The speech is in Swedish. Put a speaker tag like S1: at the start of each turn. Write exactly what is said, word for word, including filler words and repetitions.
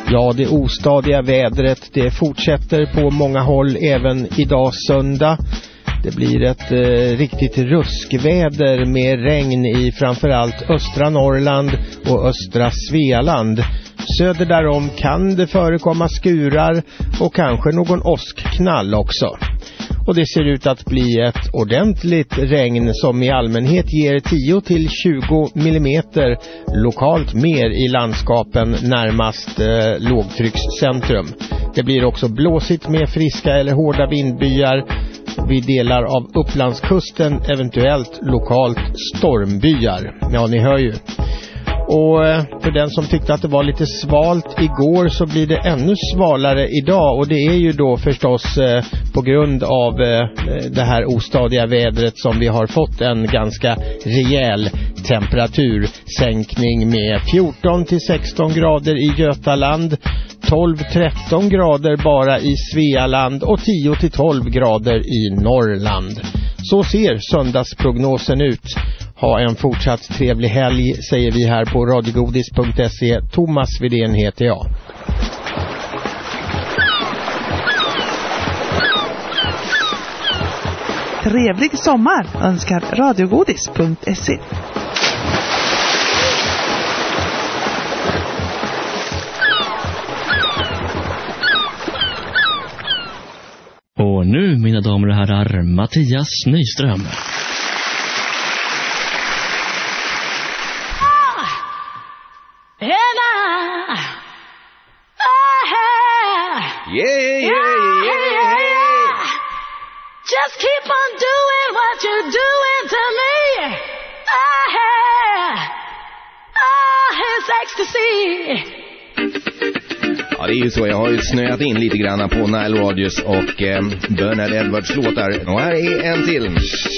S1: Ja, det ostadiga vädret, det fortsätter på många håll även idag söndag. Det blir ett eh, riktigt ruskväder med regn i framförallt östra Norrland och östra Svealand. Söder därom kan det förekomma skurar och kanske någon åskknall också. Och det ser ut att bli ett ordentligt regn som i allmänhet ger tio till tjugo millimeter, lokalt mer i landskapen närmast eh, lågtryckscentrum. Det blir också blåsigt med friska eller hårda vindbyar vid delar av Upplandskusten, eventuellt lokalt stormbyar. Ja, ni hör ju. Och för den som tyckte att det var lite svalt igår så blir det ännu svalare idag. Och det är ju då förstås eh, på grund av eh, det här ostadiga vädret som vi har fått en ganska rejäl temperatursänkning med fjorton till sexton grader i Götaland, tolv till tretton grader bara i Svealand och tio till tolv grader i Norrland. Så ser söndagsprognosen ut. Ha en fortsatt trevlig helg, säger vi här på radiogodis punkt se. Thomas Widén heter jag.
S2: Trevlig sommar önskar radiogodis punkt se.
S3: Och nu, mina damer och herrar, Mattias Nyström.
S4: Yeah, yeah, yeah, yeah, yeah.
S5: Just keep on doing what you're doing to me. Ah, ah, it's ecstasy.
S4: Ja, det är ju så. Jag har ju snöat in lite grann på Nile Rodgers och eh, Bernard Edwards låtar. Och här är en till.